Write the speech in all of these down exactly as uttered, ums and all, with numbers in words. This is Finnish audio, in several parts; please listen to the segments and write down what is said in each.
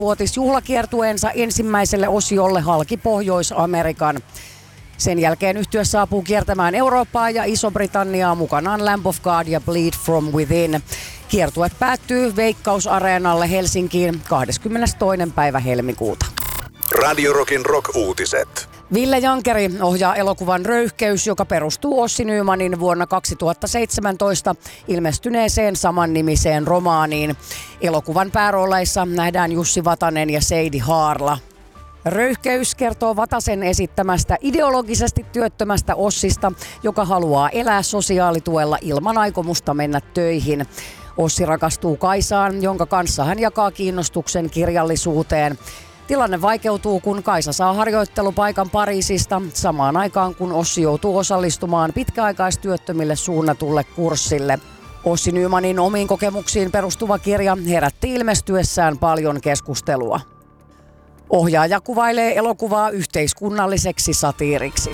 vuotisjuhlakiertueensa ensimmäiselle osiolle halki Pohjois-Amerikan. Sen jälkeen yhtye saapuu kiertämään Eurooppaa ja Iso-Britanniaa mukanaan Lamb of God ja Bleed From Within. Kiertue päättyy Veikkaus-areenalle Helsinkiin kahdeskymmenestoinen päivä helmikuuta. Radio Rockin rock-uutiset. Ville Jankeri ohjaa elokuvan Röyhkeys, joka perustuu Ossi Nymanin vuonna kaksituhattaseitsemäntoista ilmestyneeseen samannimiseen romaaniin. Elokuvan päärooleissa nähdään Jussi Vatanen ja Seidi Haarla. Röyhkeys kertoo Vatasen esittämästä ideologisesti työttömästä Ossista, joka haluaa elää sosiaalituella ilman aikomusta mennä töihin. Ossi rakastuu Kaisaan, jonka kanssa hän jakaa kiinnostuksen kirjallisuuteen. Tilanne vaikeutuu, kun Kaisa saa harjoittelupaikan Pariisista samaan aikaan, kun Ossi joutuu osallistumaan pitkäaikaistyöttömille suunnatulle kurssille. Ossi Nymanin omiin kokemuksiin perustuva kirja herätti ilmestyessään paljon keskustelua. Ohjaaja kuvailee elokuvaa yhteiskunnalliseksi satiiriksi.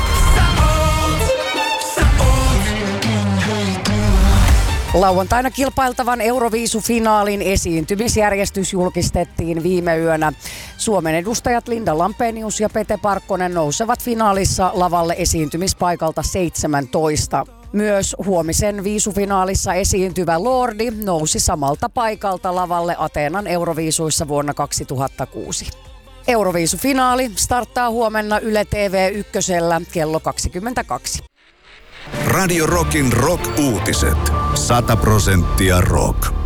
Lauantaina kilpailtavan Euroviisu-finaalin esiintymisjärjestys julkistettiin viime yönä. Suomen edustajat Linda Lampenius ja Pete Parkkonen nousevat finaalissa lavalle esiintymispaikalta seitsemäntoista. Myös huomisen viisufinaalissa esiintyvä Lordi nousi samalta paikalta lavalle Ateenan Euroviisuissa vuonna kaksituhattakuusi. Euroviisufinaali starttaa huomenna Yle T V ykkösellä kello kaksikymmentäkaksi. Radio Rockin rock-uutiset. Sata prosenttia rock.